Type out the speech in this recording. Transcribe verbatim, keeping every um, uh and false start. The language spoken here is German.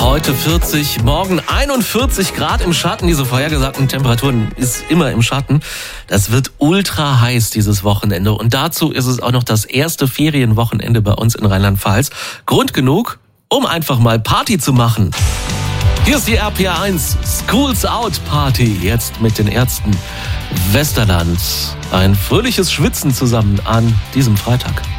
Heute vierzig, morgen einundvierzig Grad im Schatten. Diese vorhergesagten Temperaturen ist immer im Schatten. Das wird ultra heiß dieses Wochenende. Und dazu ist es auch noch das erste Ferienwochenende bei uns in Rheinland-Pfalz. Grund genug, um einfach mal Party zu machen. Hier ist die R P R eins Schools Out Party. Jetzt mit den Ärzten Westerland. Ein fröhliches Schwitzen zusammen an diesem Freitag.